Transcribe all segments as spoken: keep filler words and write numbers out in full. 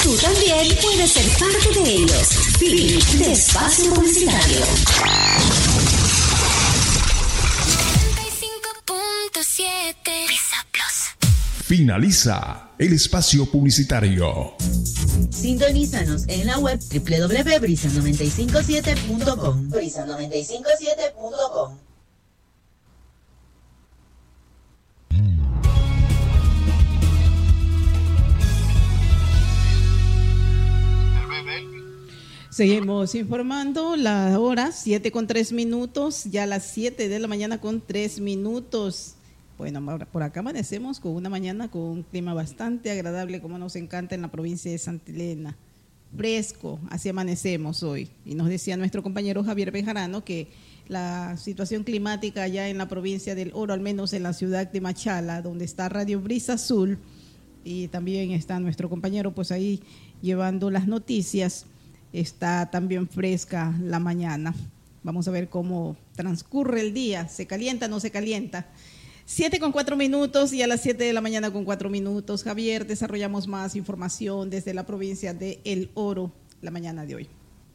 Tú también puedes ser parte de ellos. Fin de espacio publicitario. noventa y cinco punto siete Brisa Plus. Finaliza el espacio publicitario. Sintonízanos en la web doble u doble u doble u punto brisa noventa y cinco siete punto com. brisa noventa y cinco siete punto com. Seguimos informando, la hora siete con tres minutos, ya las siete de la mañana con tres minutos. Bueno, por acá amanecemos con una mañana con un clima bastante agradable, como nos encanta en la provincia de Santa Elena. Fresco, así amanecemos hoy. Y nos decía nuestro compañero Javier Bejarano que la situación climática allá en la provincia del Oro, al menos en la ciudad de Machala, donde está Radio Brisa Azul, y también está nuestro compañero pues ahí llevando las noticias, está también fresca la mañana. Vamos a ver cómo transcurre el día, se calienta o no se calienta. Siete con cuatro minutos y a las siete de la mañana con cuatro minutos. Javier, desarrollamos más información desde la provincia de El Oro la mañana de hoy.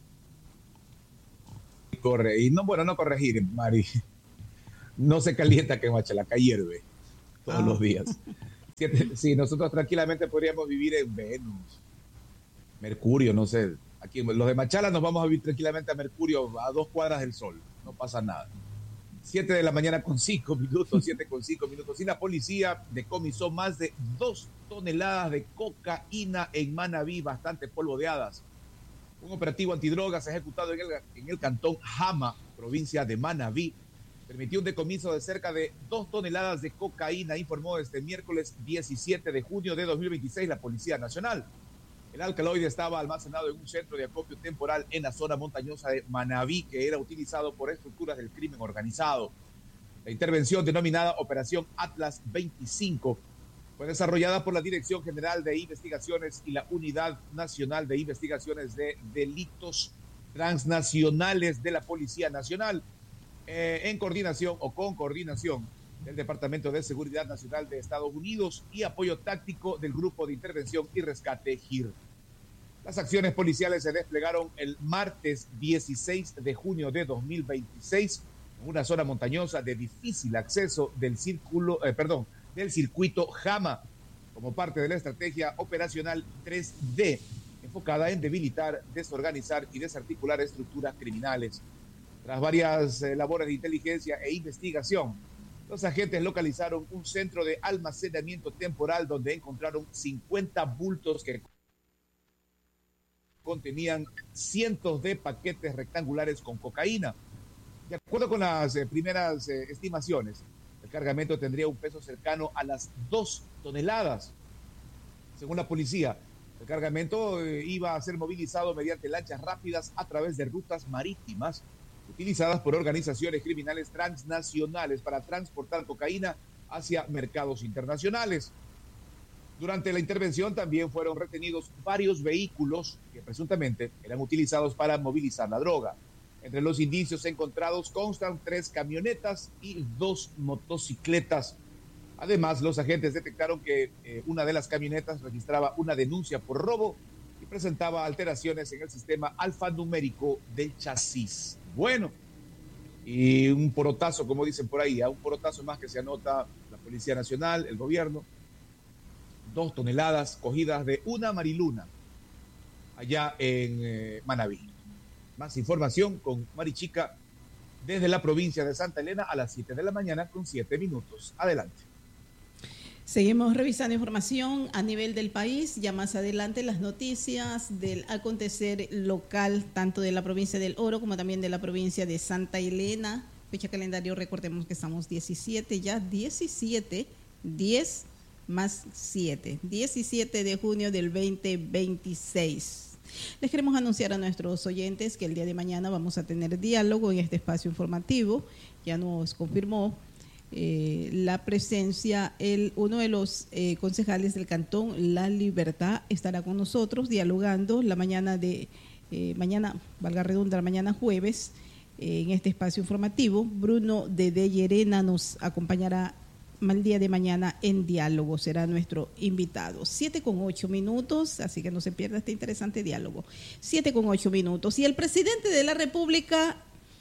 Corre, y no, bueno, no corregir, Mari. No se calienta que en Machala, acá hierve todos ah. los días. Siete, sí, nosotros tranquilamente podríamos vivir en Venus, Mercurio, no sé. Aquí los de Machala nos vamos a vivir tranquilamente a Mercurio, a dos cuadras del sol, no pasa nada. Siete de la mañana con cinco minutos, siete con cinco minutos. Y la policía decomisó más de dos toneladas de cocaína en Manabí, bastante polvo de hadas. Un operativo antidrogas ejecutado en el, en el cantón Jama, provincia de Manabí, permitió un decomiso de cerca de dos toneladas de cocaína, informó este miércoles diecisiete de junio de dos mil veintiséis la Policía Nacional. El alcaloide estaba almacenado en un centro de acopio temporal en la zona montañosa de Manabí, que era utilizado por estructuras del crimen organizado. La intervención, denominada Operación Atlas veinticinco, fue desarrollada por la Dirección General de Investigaciones y la Unidad Nacional de Investigaciones de Delitos Transnacionales de la Policía Nacional, eh, en coordinación o con coordinación del Departamento de Seguridad Nacional de Estados Unidos y apoyo táctico del Grupo de Intervención y Rescate G I R. Las acciones policiales se desplegaron el martes dieciséis de junio de dos mil veintiséis en una zona montañosa de difícil acceso del círculo, eh, perdón, del circuito Jama, como parte de la estrategia operacional tres D, enfocada en debilitar, desorganizar y desarticular estructuras criminales. Tras varias eh, labores de inteligencia e investigación, los agentes localizaron un centro de almacenamiento temporal donde encontraron cincuenta bultos que contenían cientos de paquetes rectangulares con cocaína. De acuerdo con las eh, primeras eh, estimaciones, el cargamento tendría un peso cercano a las dos toneladas. Según la policía, el cargamento eh, iba a ser movilizado mediante lanchas rápidas a través de rutas marítimas utilizadas por organizaciones criminales transnacionales para transportar cocaína hacia mercados internacionales. Durante la intervención también fueron retenidos varios vehículos que presuntamente eran utilizados para movilizar la droga. Entre los indicios encontrados constan tres camionetas y dos motocicletas. Además, los agentes detectaron que eh, una de las camionetas registraba una denuncia por robo y presentaba alteraciones en el sistema alfanumérico del chasis. Bueno, y un porotazo, como dicen por ahí, a un porotazo más que se anota la Policía Nacional, el gobierno, dos toneladas cogidas de una mariluna allá en eh, Manabí. Más información con Marichica desde la provincia de Santa Elena a las siete de la mañana con siete minutos. Adelante. Seguimos revisando información a nivel del país, ya más adelante las noticias del acontecer local, tanto de la provincia del Oro como también de la provincia de Santa Elena. Fecha calendario, recordemos que estamos diecisiete, ya diecisiete, diez más siete, diecisiete de junio del veinte veintiséis. Les queremos anunciar a nuestros oyentes que el día de mañana vamos a tener diálogo en este espacio informativo. Ya nos confirmó Eh, la presencia, el, uno de los eh, concejales del Cantón La Libertad estará con nosotros dialogando la mañana de, eh, mañana, valga redundar, mañana jueves, eh, en este espacio informativo. Bruno de De Llerena nos acompañará el día de mañana en diálogo. Será nuestro invitado. Siete con ocho minutos, así que no se pierda este interesante diálogo. Siete con ocho minutos. Y el presidente de la República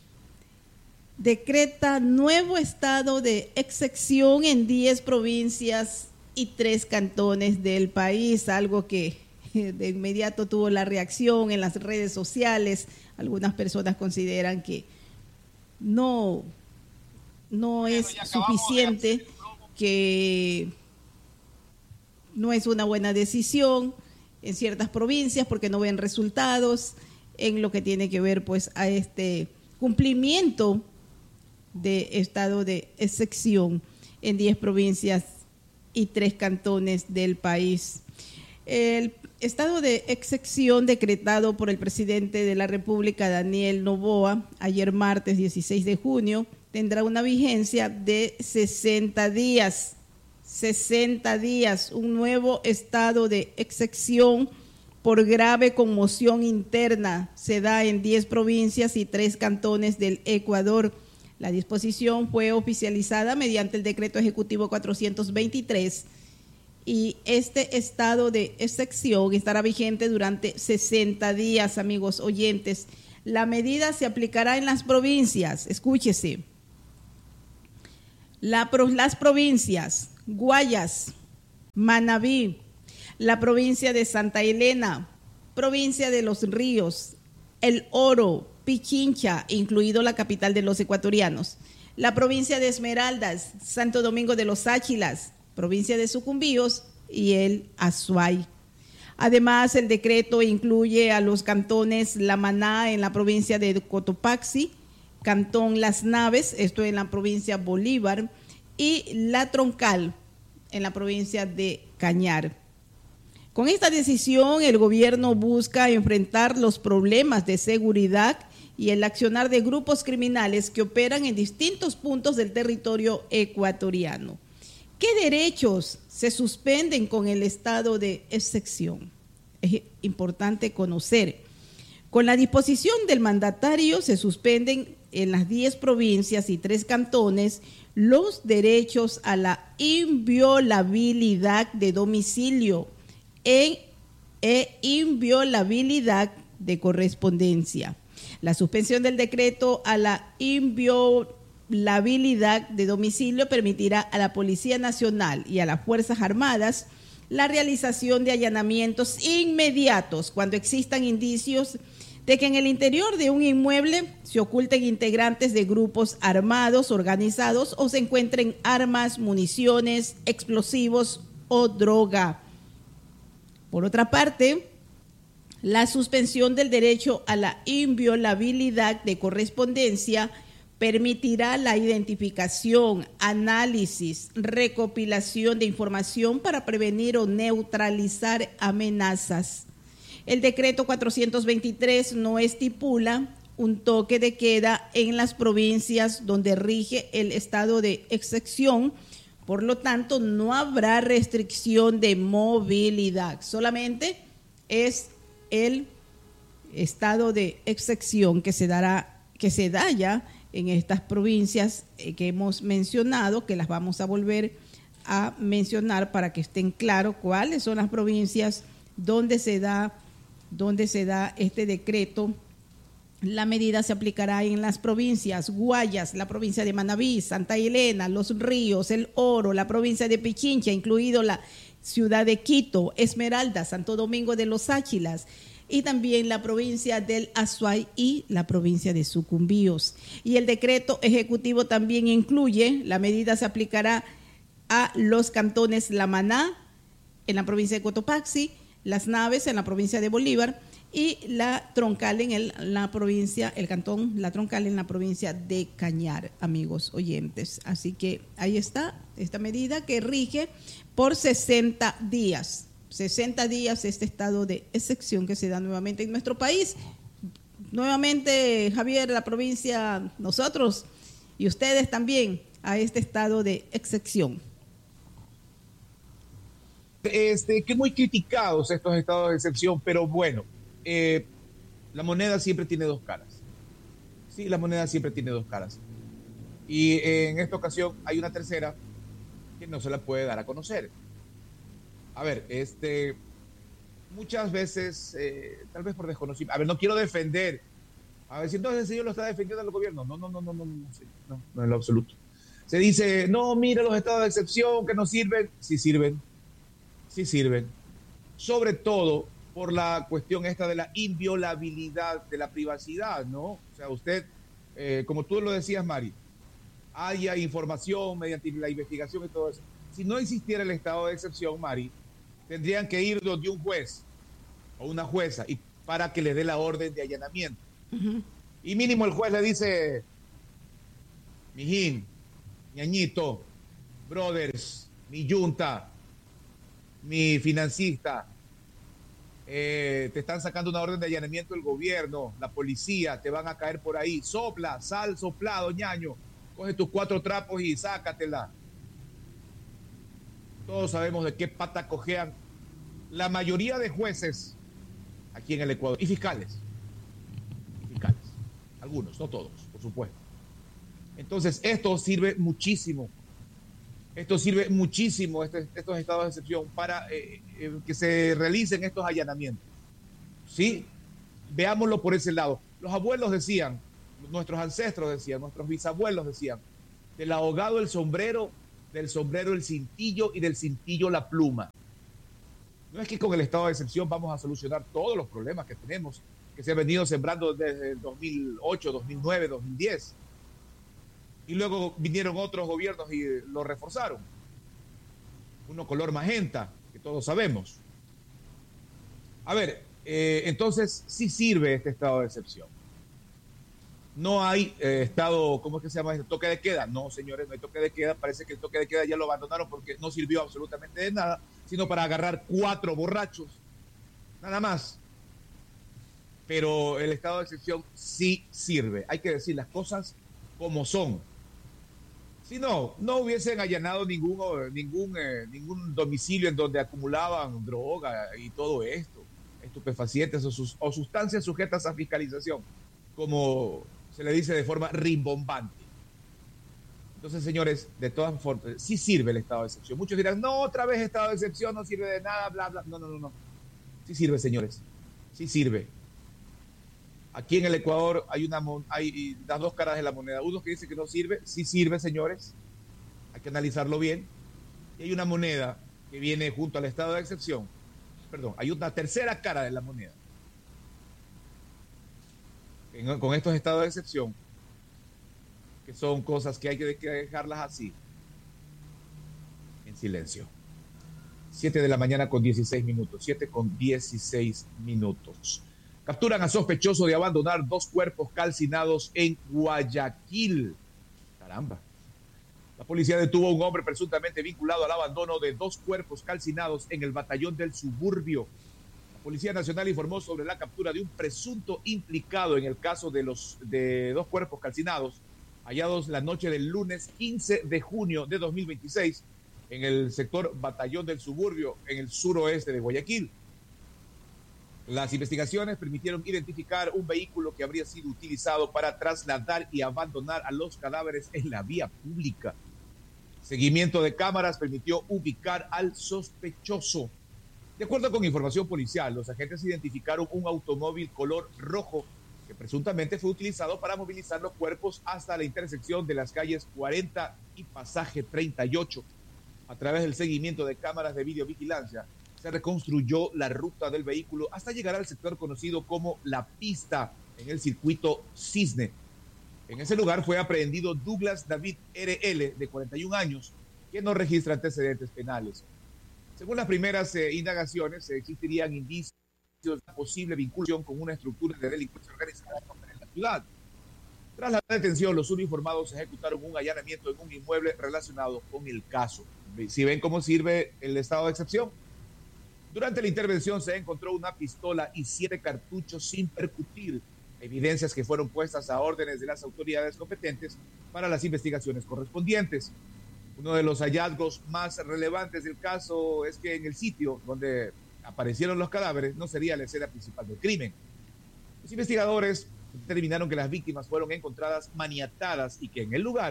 decreta nuevo estado de excepción en diez provincias y tres cantones del país, algo que de inmediato tuvo la reacción en las redes sociales. Algunas personas consideran que no, no bueno, es suficiente, que no es una buena decisión en ciertas provincias porque no ven resultados en lo que tiene que ver pues a este cumplimiento de estado de excepción en diez provincias y tres cantones del país. El estado de excepción decretado por el presidente de la República, Daniel Noboa, ayer martes dieciséis de junio, tendrá una vigencia de sesenta días. sesenta días, un nuevo estado de excepción por grave conmoción interna se da en diez provincias y tres cantones del Ecuador. La disposición fue oficializada mediante el decreto ejecutivo cuatrocientos veintitrés y este estado de excepción estará vigente durante sesenta días, amigos oyentes. La medida se aplicará en las provincias, escúchese, la, las provincias Guayas, Manabí, la provincia de Santa Elena, provincia de Los Ríos, El Oro, Pichincha, incluido la capital de los ecuatorianos, la provincia de Esmeraldas, Santo Domingo de los Áchilas, provincia de Sucumbíos y el Azuay. Además, el decreto incluye a los cantones La Maná en la provincia de Cotopaxi, Cantón Las Naves, esto en la provincia Bolívar, y La Troncal en la provincia de Cañar. Con esta decisión, el gobierno busca enfrentar los problemas de seguridad y el accionar de grupos criminales que operan en distintos puntos del territorio ecuatoriano. ¿Qué derechos se suspenden con el estado de excepción? Es importante conocer. Con la disposición del mandatario se suspenden en las diez provincias y tres cantones los derechos a la inviolabilidad de domicilio e, e inviolabilidad de correspondencia. La suspensión del decreto a la inviolabilidad de domicilio permitirá a la Policía Nacional y a las Fuerzas Armadas la realización de allanamientos inmediatos cuando existan indicios de que en el interior de un inmueble se oculten integrantes de grupos armados organizados o se encuentren armas, municiones, explosivos o droga. Por otra parte, la suspensión del derecho a la inviolabilidad de correspondencia permitirá la identificación, análisis, recopilación de información para prevenir o neutralizar amenazas. El decreto cuatrocientos veintitrés no estipula un toque de queda en las provincias donde rige el estado de excepción, por lo tanto no habrá restricción de movilidad, solamente es el estado de excepción que se dará, que se da ya en estas provincias que hemos mencionado, que las vamos a volver a mencionar para que estén claros cuáles son las provincias donde se da, donde se da este decreto. La medida se aplicará en las provincias Guayas, la provincia de Manabí, Santa Elena, Los Ríos, El Oro, la provincia de Pichincha, incluido la ciudad de Quito, Esmeralda, Santo Domingo de los Áchilas, y también la provincia del Azuay y la provincia de Sucumbíos. Y el decreto ejecutivo también incluye, la medida se aplicará a los cantones La Maná, en la provincia de Cotopaxi, Las Naves, en la provincia de Bolívar, y La Troncal en el, la provincia, el cantón La Troncal en la provincia de Cañar, amigos oyentes. Así que ahí está esta medida que rige por sesenta días. sesenta días este estado de excepción que se da nuevamente en nuestro país. Nuevamente, Javier, la provincia, nosotros y ustedes también a este estado de excepción. Este, que muy criticados estos estados de excepción, pero bueno, eh, la moneda siempre tiene dos caras. Sí, la moneda siempre tiene dos caras. Y eh, en esta ocasión hay una tercera que no se la puede dar a conocer. A ver, este, muchas veces, eh, tal vez por desconocimiento, a ver, no quiero defender, a ver si entonces el señor lo está defendiendo al gobierno. No, no, no, no, no, no, no, no en lo absoluto. Se dice, no, mira los estados de excepción que no sirven. Sí sirven, sí sirven. Sobre todo por la cuestión esta de la inviolabilidad de la privacidad, ¿no? O sea, usted, eh, como tú lo decías, Mari, haya información mediante la investigación y todo eso. Si no existiera el estado de excepción, Mari, tendrían que ir donde un juez o una jueza y para que le dé la orden de allanamiento. Uh-huh. Y mínimo el juez le dice, mijín, ñañito, brothers, mi yunta, mi financista, eh, te están sacando una orden de allanamiento del gobierno, la policía, te van a caer por ahí, sopla, sal soplado, ñaño, coge tus cuatro trapos y sácatela. Todos sabemos de qué pata cojean la mayoría de jueces aquí en el Ecuador, y fiscales, fiscales, algunos, no todos, por supuesto. Entonces, esto sirve muchísimo, esto sirve muchísimo, este, estos estados de excepción, para eh, eh, que se realicen estos allanamientos. ¿Sí? Veámoslo por ese lado. Los abuelos decían, nuestros ancestros decían, nuestros bisabuelos decían, del ahogado el sombrero, del sombrero el cintillo y del cintillo la pluma. No es que con el estado de excepción vamos a solucionar todos los problemas que tenemos, que se han venido sembrando desde el dos mil ocho, dos mil nueve, dos mil diez. Y luego vinieron otros gobiernos y lo reforzaron. Uno color magenta, que todos sabemos. A ver, eh, entonces sí sirve este estado de excepción. No hay eh, estado, ¿cómo es que se llama? Toque de queda. No, señores, no hay toque de queda. Parece que el toque de queda ya lo abandonaron porque no sirvió absolutamente de nada, sino para agarrar cuatro borrachos, nada más. Pero el estado de excepción sí sirve. Hay que decir las cosas como son. Si no, no hubiesen allanado ningún, ningún, eh, ningún domicilio en donde acumulaban droga y todo esto, estupefacientes o, sus, o sustancias sujetas a fiscalización, como se le dice de forma rimbombante. Entonces, señores, de todas formas, sí sirve el estado de excepción. Muchos dirán, no, otra vez estado de excepción, no sirve de nada, bla, bla. No, no, no, no. Sí sirve, señores. Sí sirve. Aquí en el Ecuador hay, una, hay las dos caras de la moneda. Uno que dice que no sirve, sí sirve, señores. Hay que analizarlo bien. Y hay una moneda que viene junto al estado de excepción. Perdón, hay una tercera cara de la moneda. En, con estos estados de excepción, que son cosas que hay que, que dejarlas así, en silencio. siete de la mañana con dieciséis minutos. siete con dieciséis minutos. Capturan a sospechoso de abandonar dos cuerpos calcinados en Guayaquil. Caramba. La policía detuvo a un hombre presuntamente vinculado al abandono de dos cuerpos calcinados en el batallón del Suburbio. La Policía Nacional informó sobre la captura de un presunto implicado en el caso de los de dos cuerpos calcinados hallados la noche del lunes quince de junio de dos mil veintiséis en el sector Batallón del Suburbio, en el suroeste de Guayaquil. Las investigaciones permitieron identificar un vehículo que habría sido utilizado para trasladar y abandonar a los cadáveres en la vía pública. Seguimiento de cámaras permitió ubicar al sospechoso. De acuerdo con información policial, los agentes identificaron un automóvil color rojo que presuntamente fue utilizado para movilizar los cuerpos hasta la intersección de las calles cuarenta y Pasaje treinta y ocho. A través del seguimiento de cámaras de videovigilancia, se reconstruyó la ruta del vehículo hasta llegar al sector conocido como La Pista, en el circuito Cisne. En ese lugar fue aprehendido Douglas David R L, de cuarenta y un años, que no registra antecedentes penales. Según las primeras eh, indagaciones, eh, existirían indicios de posible vinculación con una estructura de delincuencia organizada en la ciudad. Tras la detención, los uniformados ejecutaron un allanamiento en un inmueble relacionado con el caso. ¿Si ven cómo sirve el estado de excepción? Durante la intervención se encontró una pistola y siete cartuchos sin percutir, evidencias que fueron puestas a órdenes de las autoridades competentes para las investigaciones correspondientes. Uno de los hallazgos más relevantes del caso es que en el sitio donde aparecieron los cadáveres no sería la escena principal del crimen. Los investigadores determinaron que las víctimas fueron encontradas maniatadas y que en el lugar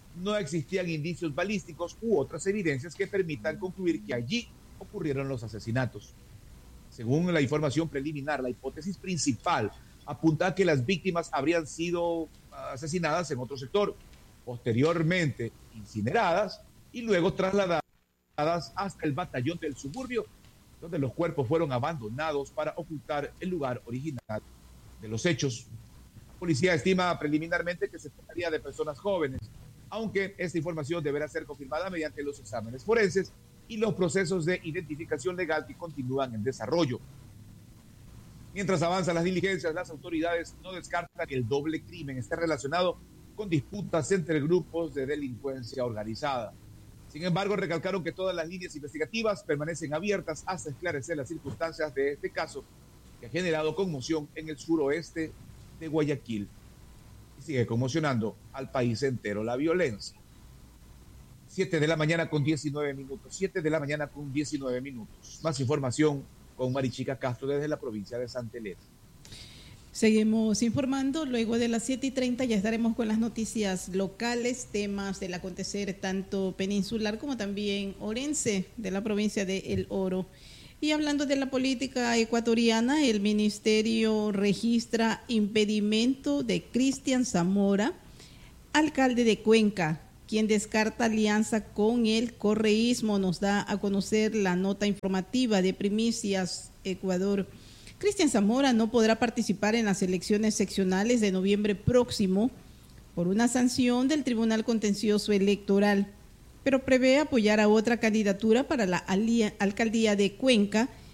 no existían indicios balísticos u otras evidencias que permitan concluir que allí ocurrieron los asesinatos. Según la información preliminar, la hipótesis principal apunta a que las víctimas habrían sido asesinadas en otro sector, posteriormente incineradas y luego trasladadas hasta el batallón del suburbio, donde los cuerpos fueron abandonados para ocultar el lugar original de los hechos. La policía estima preliminarmente que se trataría de personas jóvenes, aunque esta información deberá ser confirmada mediante los exámenes forenses y los procesos de identificación legal que continúan en desarrollo. Mientras avanzan las diligencias, las autoridades no descartan que el doble crimen esté relacionado con disputas entre grupos de delincuencia organizada. Sin embargo, recalcaron que todas las líneas investigativas permanecen abiertas hasta esclarecer las circunstancias de este caso que ha generado conmoción en el suroeste de Guayaquil y sigue conmocionando al país entero la violencia. siete de la mañana con diecinueve minutos. siete de la mañana con diecinueve minutos. Más información con Marichica Castro desde la provincia de Santa Elena. Seguimos informando. Luego de las siete y treinta ya estaremos con las noticias locales, temas del acontecer tanto peninsular como también orense de la provincia de El Oro. Y hablando de la política ecuatoriana, el ministerio registra impedimento de Cristian Zamora, alcalde de Cuenca, quien descarta alianza con el correísmo. Nos da a conocer la nota informativa de Primicias Ecuador. Cristian Zamora no podrá participar en las elecciones seccionales de noviembre próximo por una sanción del Tribunal Contencioso Electoral, pero prevé apoyar a otra candidatura para la alcaldía de Cuenca